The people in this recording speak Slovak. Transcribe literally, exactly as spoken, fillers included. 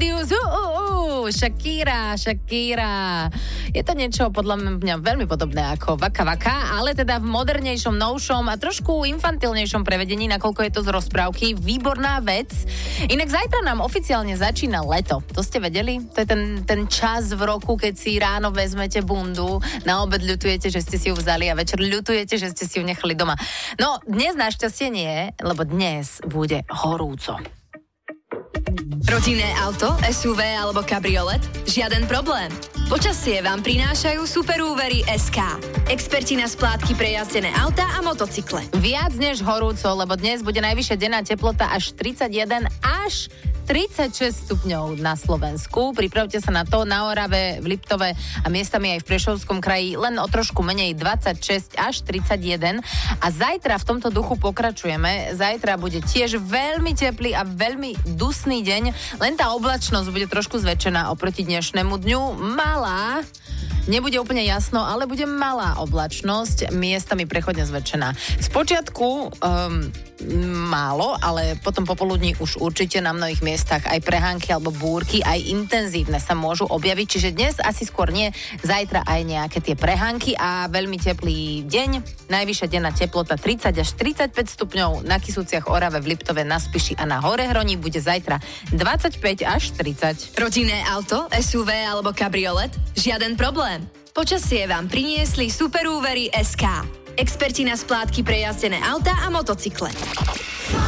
Amadeus, uh, uh, uh, Shakira, Shakira. Je to niečo podľa mňa veľmi podobné ako Vaka Vaka, ale teda v modernejšom, novšom a trošku infantilnejšom prevedení, nakoľko je to z rozprávky. Výborná vec. Inak zajtra nám oficiálne začína leto. To ste vedeli? To je ten, ten čas v roku, keď si ráno vezmete bundu, na obed ľutujete, že ste si ju vzali a večer ľutujete, že ste si ju nechali doma. No, dnes našťastie nie, lebo dnes bude horúco. Rodinné auto, es ú vé alebo kabriolet? Žiaden problém. Počasie vám prinášajú Superúvery es ká. Experti na splátky pre jazdené autá a motocykle. Viac než horúco, lebo dnes bude najvyššia denná teplota až tridsaťjeden až tridsaťšesť stupňov na Slovensku. Pripravte sa na to, na Orave, v Liptove a miestami aj v Prešovskom kraji len o trošku menej dvadsaťšesť až tridsaťjeden. A zajtra v tomto duchu pokračujeme. Zajtra bude tiež veľmi teplý a veľmi dusný deň, len tá oblačnosť bude trošku zväčšená oproti dnešnému dňu. Malá, nebude úplne jasno, ale bude malá oblačnosť, miestami prechodne zväčšená. Spočiatku um, málo, ale potom popoludní už určite na mnohých miestach aj prehánky alebo búrky, aj intenzívne sa môžu objaviť, čiže dnes asi skôr nie, zajtra aj nejaké tie prehánky a veľmi teplý deň. Najvyššia denná teplota tridsať až tridsaťpäť stupňov, na Kisúciach, Orave, v Liptove, na Spiši a na Horehroní bude zajtra dvadsaťpäť až tridsať. Rodinné auto, es ú vé alebo kabriolet? Žiaden problém. Počasie vám priniesli Superúvery es ká. Experti na splátky pre jazdené autá a motocykle.